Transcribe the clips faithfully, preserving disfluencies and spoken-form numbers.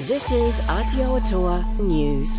This is Aotearoa News.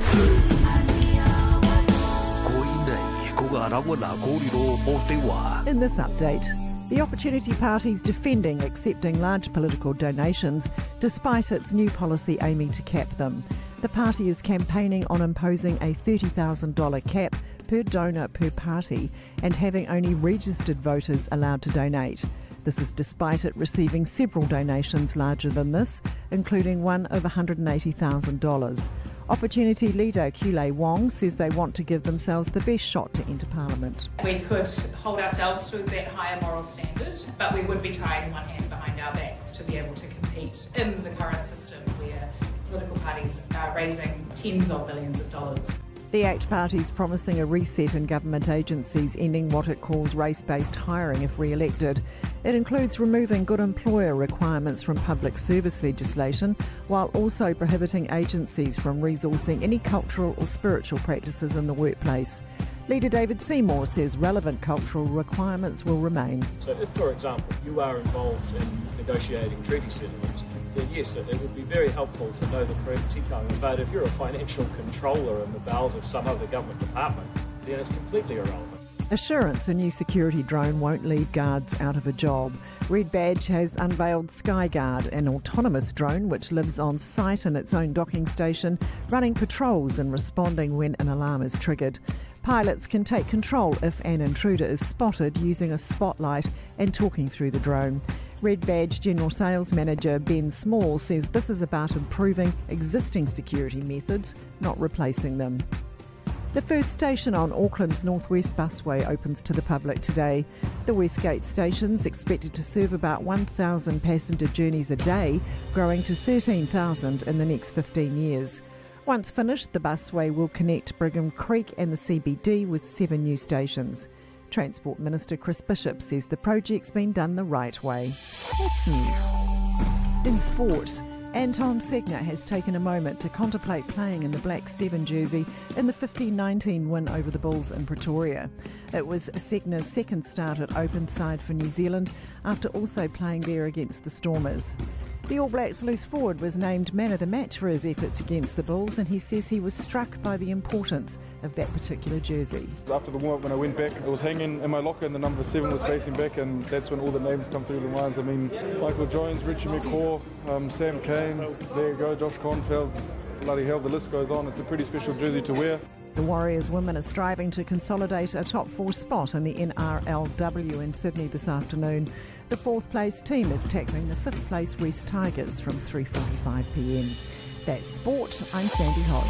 In this update, the Opportunity Party's defending accepting large political donations despite its new policy aiming to cap them. The party is campaigning on imposing a thirty thousand dollars cap per donor per party and having only registered voters allowed to donate. This is despite it receiving several donations larger than this, including one of one hundred eighty thousand dollars. Opportunity leader Kulei Wong says they want to give themselves the best shot to enter Parliament. We could hold ourselves to that higher moral standard, but we would be tying one hand behind our backs to be able to compete in the current system where political parties are raising tens of billions of dollars. The ACT Party is promising a reset in government agencies, ending what it calls race-based hiring if re-elected. It includes removing good employer requirements from public service legislation, while also prohibiting agencies from resourcing any cultural or spiritual practices in the workplace. Leader David Seymour says relevant cultural requirements will remain. So if, for example, you are involved in negotiating treaty settlements, then yes, it would be very helpful to know the correct tikanga. But if you're a financial controller in the bowels of some other government department, then it's completely irrelevant. Assurance a new security drone won't leave guards out of a job. Red Badge has unveiled Skyguard, an autonomous drone which lives on site in its own docking station, running patrols and responding when an alarm is triggered. Pilots can take control if an intruder is spotted using a spotlight and talking through the drone. Red Badge General Sales Manager Ben Small says this is about improving existing security methods, not replacing them. The first station on Auckland's North West Busway opens to the public today. The Westgate station's expected to serve about one thousand passenger journeys a day, growing to thirteen thousand in the next fifteen years. Once finished, the busway will connect Brigham Creek and the C B D with seven new stations. Transport Minister Chris Bishop says the project's been done the right way. That's news. In sport, Anton Segner has taken a moment to contemplate playing in the Black Seven jersey in the fifteen nineteen win over the Bulls in Pretoria. It was Segner's second start at open side for New Zealand after also playing there against the Stormers. The All Blacks loose forward was named man of the match for his efforts against the Bulls, and he says he was struck by the importance of that particular jersey. After the warm-up, when I went back, it was hanging in my locker and the number seven was facing back, and that's when all the names come through the minds. I mean, Michael Jones, Richie McCaw, um, Sam Cane, there you go, Josh Cornfeld, bloody hell, the list goes on. It's a pretty special jersey to wear. The Warriors women are striving to consolidate a top four spot in the N R L W in Sydney this afternoon. The fourth place team is tackling the fifth place West Tigers from three forty-five p m. That's sport. I'm Sandy Hodge.